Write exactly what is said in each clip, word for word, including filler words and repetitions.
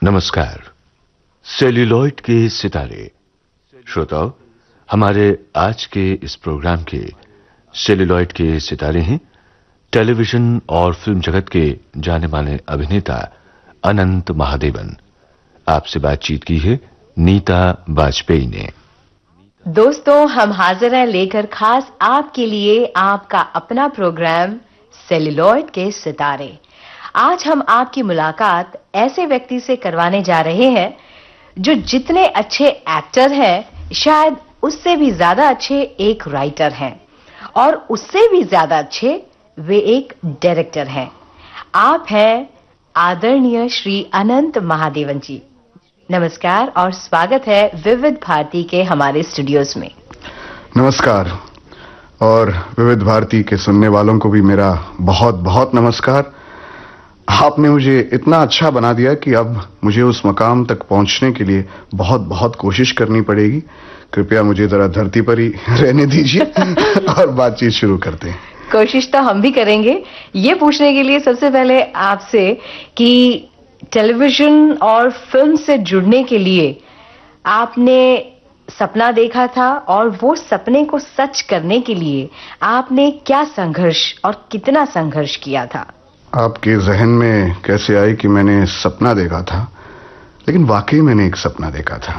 नमस्कार। सेल्यूलॉइड के सितारे श्रोताओं, हमारे आज के इस प्रोग्राम के सेल्यूलॉइड के सितारे हैं टेलीविजन और फिल्म जगत के जाने माने अभिनेता अनंत महादेवन। आपसे बातचीत की है नीता वाजपेयी ने। दोस्तों, हम हाजिर हैं लेकर खास आपके लिए आपका अपना प्रोग्राम सेल्यूलॉइड के सितारे। आज हम आपकी मुलाकात ऐसे व्यक्ति से करवाने जा रहे हैं जो जितने अच्छे एक्टर हैं, शायद उससे भी ज्यादा अच्छे एक राइटर हैं और उससे भी ज्यादा अच्छे वे एक डायरेक्टर हैं। आप हैं आदरणीय श्री अनंत महादेवन जी। नमस्कार और स्वागत है विविध भारती के हमारे स्टूडियोज में। नमस्कार, और विविध भारती के सुनने वालों को भी मेरा बहुत बहुत नमस्कार। आपने मुझे इतना अच्छा बना दिया कि अब मुझे उस मकाम तक पहुंचने के लिए बहुत बहुत कोशिश करनी पड़ेगी। कृपया मुझे जरा धरती पर ही रहने दीजिए और बातचीत शुरू करते हैं। कोशिश तो हम भी करेंगे। ये पूछने के लिए सबसे पहले आपसे कि टेलीविजन और फिल्म से जुड़ने के लिए आपने सपना देखा था और वो सपने को सच करने के लिए आपने क्या संघर्ष और कितना संघर्ष किया था? आपके जहन में कैसे आई कि मैंने सपना देखा था? लेकिन वाकई मैंने एक सपना देखा था,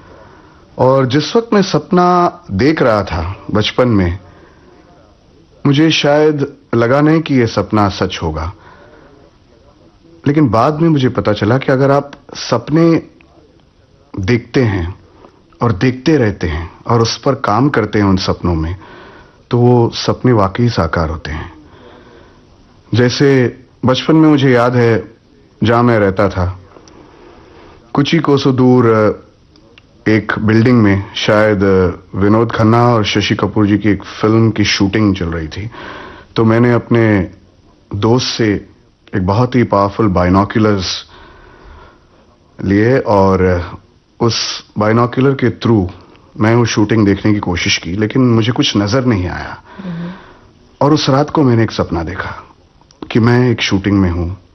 और जिस वक्त मैं सपना देख रहा था बचपन में, मुझे शायद लगा नहीं कि यह सपना सच होगा। लेकिन बाद में मुझे पता चला कि अगर आप सपने देखते हैं और देखते रहते हैं और उस पर काम करते हैं उन सपनों में, तो वो सपने वाकई साकार होते हैं। जैसे बचपन में मुझे याद है, जहां मैं रहता था कुछ ही कोसों दूर एक बिल्डिंग में शायद विनोद खन्ना और शशि कपूर जी की एक फिल्म की शूटिंग चल रही थी। तो मैंने अपने दोस्त से एक बहुत ही पावरफुल बाइनोक्यूलर्स लिए और उस बाइनोक्यूलर के थ्रू मैं वो शूटिंग देखने की कोशिश की, लेकिन मुझे कुछ नजर नहीं आया। और उस रात को मैंने एक सपना देखा कि मैं एक शूटिंग में हूं